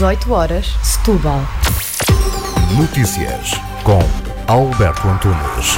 18 horas, Setúbal. Notícias com Alberto Antunes.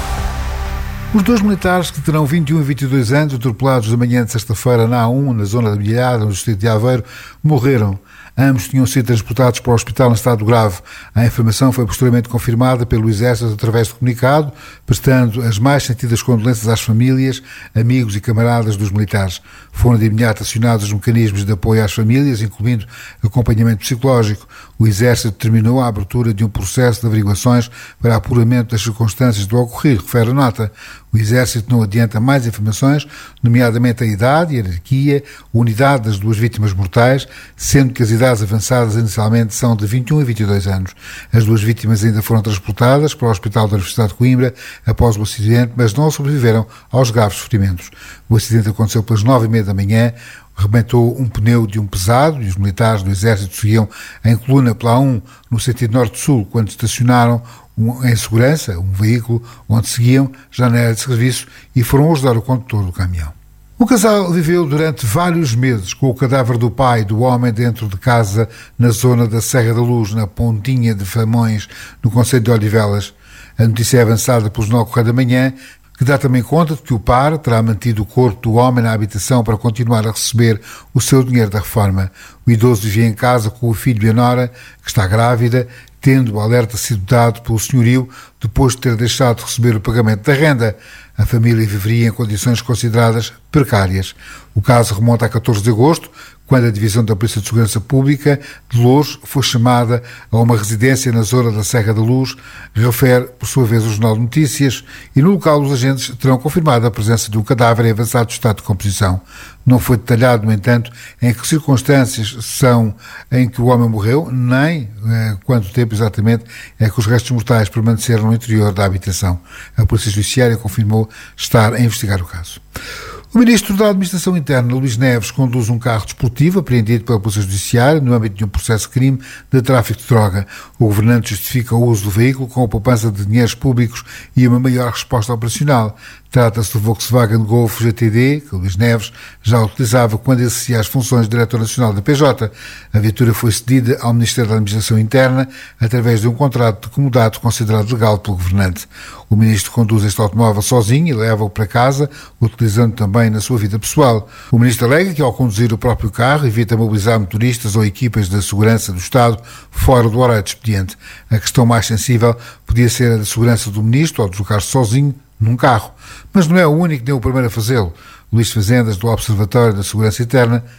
Os dois militares que terão 21 e 22 anos, atropelados da manhã de sexta-feira na A1, na zona de Milhada, no distrito de Aveiro, morreram. Ambos tinham sido transportados para o hospital em estado grave. A informação foi posteriormente confirmada pelo Exército através de comunicado, prestando as mais sentidas condolências às famílias, amigos e camaradas dos militares. Foram de imediato acionados os mecanismos de apoio às famílias, incluindo acompanhamento psicológico. O Exército determinou a abertura de um processo de averiguações para apuramento das circunstâncias do ocorrido, refere a nota. O Exército não adianta mais informações, nomeadamente a idade, hierarquia, unidade das duas vítimas mortais, sendo que as idades avançadas inicialmente são de 21 e 22 anos. As duas vítimas ainda foram transportadas para o Hospital da Universidade de Coimbra após o acidente, mas não sobreviveram aos graves ferimentos. O acidente aconteceu pelas 9h30 da manhã, rebentou um pneu de um pesado e os militares do Exército seguiam em coluna pela A1 no sentido norte-sul quando estacionaram em segurança um veículo onde seguiam, já na área de serviço, e foram ajudar o condutor do caminhão. O casal viveu durante vários meses com o cadáver do pai do homem dentro de casa na zona da Serra da Luz, na Pontinha de Famões, no concelho de Odivelas. A notícia é avançada pelo Jornal Correio da Manhã, que dá também conta de que o par terá mantido o corpo do homem na habitação para continuar a receber o seu dinheiro da reforma. O idoso vivia em casa com o filho e a nora, que está grávida, tendo o alerta sido dado pelo senhorio depois de ter deixado de receber o pagamento da renda. A família viveria em condições consideradas precárias. O caso remonta a 14 de agosto, quando a Divisão da Polícia de Segurança Pública de Loures foi chamada a uma residência na zona da Serra da Luz, refere, por sua vez, o Jornal de Notícias, e no local os agentes terão confirmado a presença de um cadáver em avançado estado de decomposição. Não foi detalhado, no entanto, em que circunstâncias são em que o homem morreu, nem quanto tempo exatamente é que os restos mortais permaneceram no interior da habitação. A Polícia Judiciária confirmou estar a investigar o caso. O Ministro da Administração Interna, Luís Neves, conduz um carro desportivo apreendido pela Polícia Judiciária no âmbito de um processo de crime de tráfico de droga. O governante justifica o uso do veículo com a poupança de dinheiros públicos e uma maior resposta operacional. Trata-se do Volkswagen Golf GTD, que Luís Neves já utilizava quando exercia as funções de Diretor Nacional da PJ. A viatura foi cedida ao Ministério da Administração Interna através de um contrato de comodato considerado legal pelo governante. O Ministro conduz este automóvel sozinho e leva-o para casa, utilizando também na sua vida pessoal. O Ministro alega que, ao conduzir o próprio carro, evita mobilizar motoristas ou equipas da segurança do Estado fora do horário de expediente. A questão mais sensível podia ser a da segurança do Ministro ao deslocar-se sozinho num carro. Mas não é o único nem o primeiro a fazê-lo. Luís Fazendas, do Observatório da Segurança Interna,